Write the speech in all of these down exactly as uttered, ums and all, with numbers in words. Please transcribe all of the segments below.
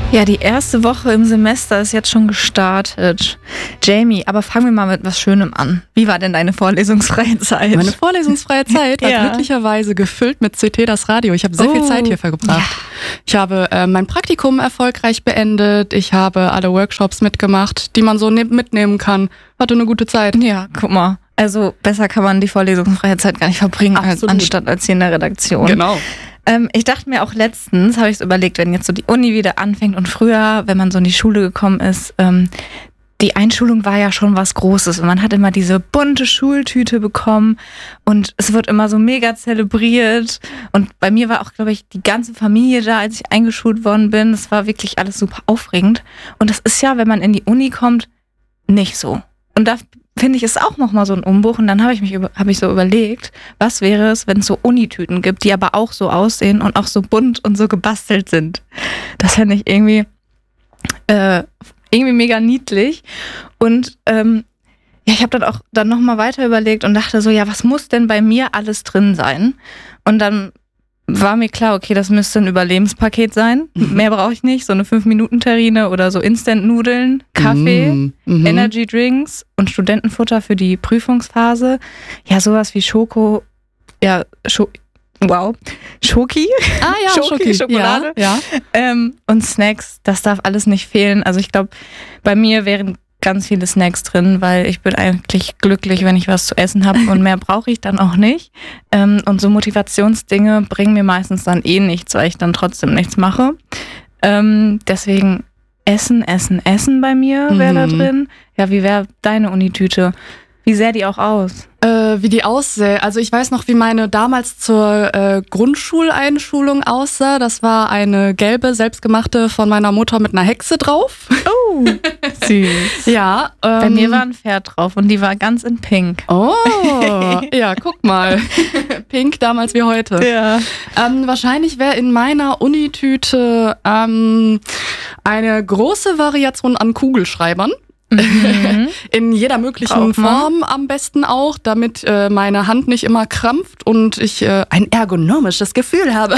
Ja, die erste Woche im Semester ist jetzt schon gestartet. Jamie, aber fangen wir mal mit was Schönem an. Wie war denn deine vorlesungsfreie Zeit? Meine vorlesungsfreie Zeit war Ja. glücklicherweise gefüllt mit C T das Radio. Ich habe sehr viel Oh. Zeit hier verbracht. Ich habe äh, mein Praktikum erfolgreich beendet. Ich habe alle Workshops mitgemacht, die man so ne- mitnehmen kann. Hatte eine gute Zeit. Ja, guck mal. Also besser kann man die vorlesungsfreie Zeit gar nicht verbringen, als, Absolut. anstatt als hier in der Redaktion. Genau. Ähm, ich dachte mir auch letztens, habe ich so überlegt, wenn jetzt so die Uni wieder anfängt und früher, wenn man so in die Schule gekommen ist, ähm, die Einschulung war ja schon was Großes und man hat immer diese bunte Schultüte bekommen und es wird immer so mega zelebriert und bei mir war auch, glaube ich, die ganze Familie da, als ich eingeschult worden bin. Das war wirklich alles super aufregend und das ist ja, wenn man in die Uni kommt, nicht so. Und da finde ich, ist auch nochmal so ein Umbruch. Und dann habe ich mich über, habe ich so überlegt, was wäre es, wenn es so Unitüten gibt, die aber auch so aussehen und auch so bunt und so gebastelt sind. Das fände ich irgendwie, äh, irgendwie mega niedlich. Und ähm, ja, ich habe dann auch dann nochmal weiter überlegt und dachte so, ja, was muss denn bei mir alles drin sein? Und dann war mir klar, okay, das müsste ein Überlebenspaket sein. Mhm. Mehr brauche ich nicht. So eine fünf Minuten Terrine oder so Instant-Nudeln, Kaffee, Mm, mhm. Energy Drinks und Studentenfutter für die Prüfungsphase. Ja, sowas wie Schoko, ja, Scho wow, Schoki, Ah ja, Schoki, Schoki. Schokolade. Ja, ja. ähm, und Snacks, das darf alles nicht fehlen. Also ich glaube, bei mir wären ganz viele Snacks drin, weil ich bin eigentlich glücklich, wenn ich was zu essen habe und mehr brauche ich dann auch nicht. Ähm, und so Motivationsdinge bringen mir meistens dann eh nichts, weil ich dann trotzdem nichts mache. Ähm, deswegen Essen, Essen, Essen bei mir wäre da Mhm. drin. Ja, wie wäre deine Unitüte? Wie sähe die auch aus? Äh, wie die aussähe. Also ich weiß noch, wie meine damals zur äh, Grundschuleinschulung aussah. Das war eine gelbe, selbstgemachte von meiner Mutter mit einer Hexe drauf. Oh, süß. Ja. Ähm, Bei mir war ein Pferd drauf und die war ganz in Pink. Oh, ja, guck mal. Pink damals wie heute. Ja. Ähm, wahrscheinlich wäre in meiner Unitüte ähm, eine große Variation an Kugelschreibern. Mhm. In jeder möglichen Braucht man. Form am besten auch, damit äh, meine Hand nicht immer krampft und ich äh, ein ergonomisches Gefühl habe.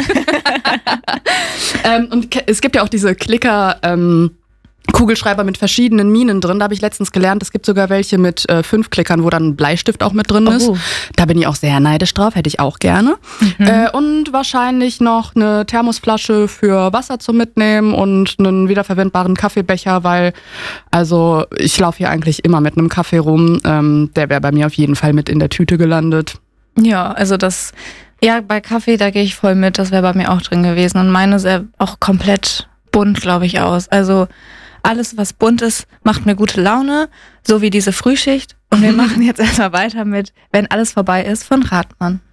ähm, und ke- es gibt ja auch diese Klicker ähm, Kugelschreiber mit verschiedenen Minen drin. Da habe ich letztens gelernt, es gibt sogar welche mit äh, fünf Klickern, wo dann ein Bleistift auch mit drin ist. Oh. Da bin ich auch sehr neidisch drauf, hätte ich auch gerne. Mhm. Äh, und wahrscheinlich noch eine Thermosflasche für Wasser zum Mitnehmen und einen wiederverwendbaren Kaffeebecher, weil also ich laufe hier eigentlich immer mit einem Kaffee rum. Ähm, der wäre bei mir auf jeden Fall mit in der Tüte gelandet. Ja, also das, ja, bei Kaffee, da gehe ich voll mit, das wäre bei mir auch drin gewesen. Und meine sähe auch komplett bunt, glaube ich, aus. Also alles, was bunt ist, macht mir gute Laune, so wie diese Frühschicht. Und wir machen jetzt erstmal weiter mit Wenn alles vorbei ist von Rathmann.